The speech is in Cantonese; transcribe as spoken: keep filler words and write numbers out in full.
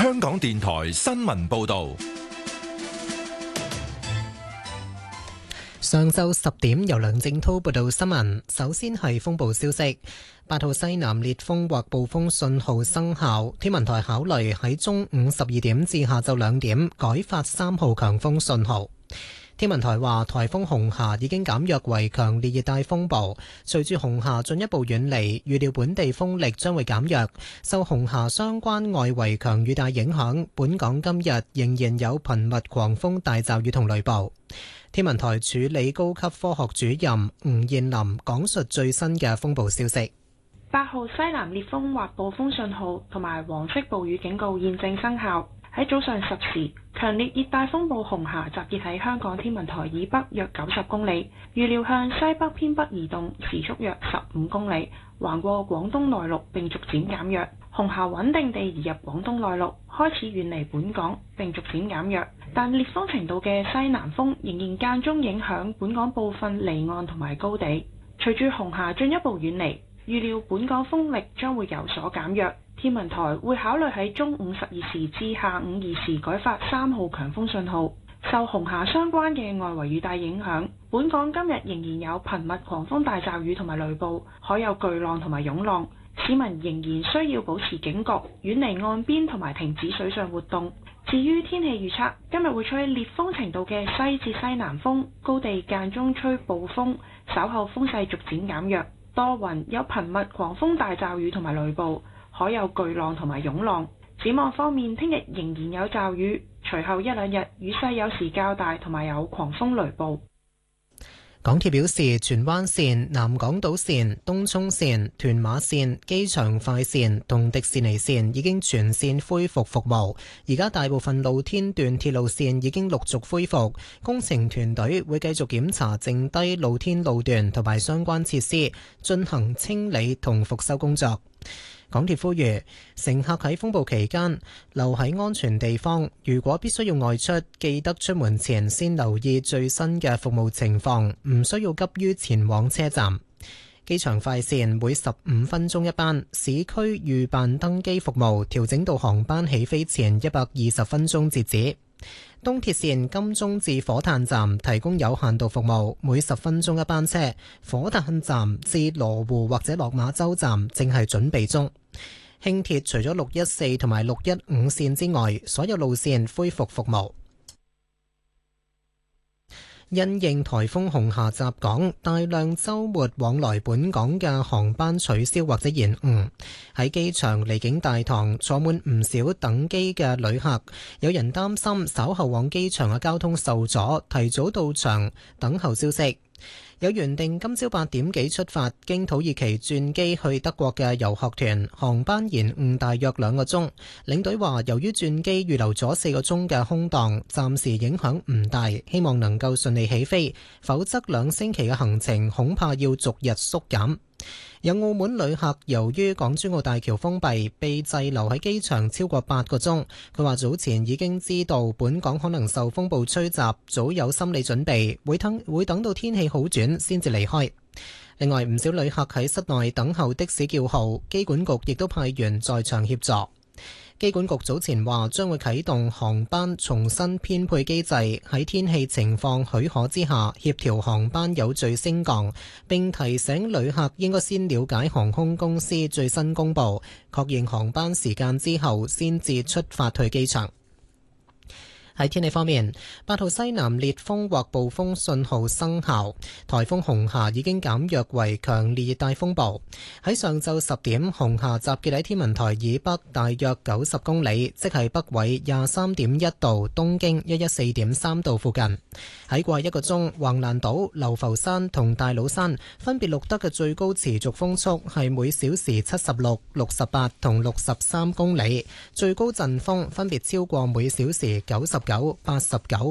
香港電台新聞報道。 上晝十點，由梁正濤報道新聞。首先係風暴消息，八號西南烈風或暴風信號生效。天文台考慮喺中午十二點至下晝兩點改發三號強風信號。天文台話，颱風紅霞已經減弱為強烈熱帶風暴，隨住紅霞進一步遠離，預料本地風力將會減弱。受紅霞相關外圍強雨帶影響，本港今日仍然有頻密狂風大驟雨同雷暴。天文台處理高級科學主任吳彥林講述最新嘅風暴消息。 八號西南烈風或暴風信號同埋黃色暴雨警告現正生效。喺早上十時，強烈熱帶風暴紅霞集結喺香港天文台以北約九十公里，預料向西北偏北移動，時速約十五公里，橫過廣東內陸並逐漸減弱。紅霞穩定地移入廣東內陸，開始遠離本港並逐漸減弱，但烈風程度嘅西南風仍然間中影響本港部分離岸同埋高地。隨住紅霞進一步遠離，預料本港風力將會有所減弱。天文台會考慮喺中午十二時至下午二時改發三號強風信號。受紅霞相關嘅外圍雨帶影響，本港今日仍然有頻密狂風大驟雨同埋雷暴，海有巨浪同埋湧浪，市民仍然需要保持警覺，遠離岸邊同埋停止水上活動。至於天氣預測，今日會吹烈風程度嘅西至西南風，高地間中吹暴風，稍後風勢逐漸減弱，多雲，有頻密狂風大驟雨同埋雷暴，海有巨浪同埋湧浪。展望方面，聽日仍然有驟雨，隨後一兩日雨勢有時較大，同埋有狂風雷暴。 港鐵表示，荃灣線、南港島線、東涌線、屯馬線、機場快線同迪士尼線已經全線恢復服務，而家大部分露天段鐵路線已經陸續恢復，工程團隊會繼續檢查剩低露天路段同埋相關設施，進行清理同復修工作。港鐵呼籲乘客喺風暴期間留喺安全地方，如果必須要外出，記得出門前先留意最新嘅服務情況，唔需要急於前往車站。機場快線每十五分鐘一班，市區預辦登機服務調整到航班起飛前一百二十分鐘截止。東鐵線金鐘至火炭站提供有限度服務，每十分鐘一班車。火炭站至羅湖或者落馬洲站正係準備中。輕鐵除咗六一四同埋六一五線之外，所有路線恢復服務。因應颱風紅霞襲港，大量週末往來本港嘅航班取消或者延誤。喺機場離境大堂坐滿唔少等機嘅旅客，有人擔心稍後往機場嘅交通受阻，提早到場等候消息。有原定今朝八點幾出發經土耳其轉機去德國嘅遊學團，航班延誤大約兩個鐘。領隊話，由於轉機預留咗四個鐘嘅空檔，暫時影響唔大，希望能夠順利起飛，否則兩星期嘅行程恐怕要逐日縮減。有澳門旅客由於港珠澳大橋封閉，被滯留喺機場超過八個鐘。佢話早前已經知道本港可能受風暴吹襲，早有心理準備，會等會等到天氣好轉先至離開。另外，唔少旅客喺室內等候的士叫號，機管局亦都派員在場協助。機管局早前話將會啟動航班重新編配機制，喺天氣情況許可之下協調航班有序升降，並提醒旅客應該先了解航空公司最新公佈，確認航班時間之後先至出發去機場。喺天氣方面，八號西南烈風或暴風信號生效，颱風紅霞已經減弱為強烈熱帶風暴。喺上晝十點，紅霞集結喺天文台以北大約九十公里，即係北緯廿三點一度、東經一一四點三度附近。喺過去一個鐘，橫瀾島、流浮山同大老山分別錄得嘅最高持續風速係每小時七十六、六十八同六十三公里，最高陣風分別超過每小時九十九、八十九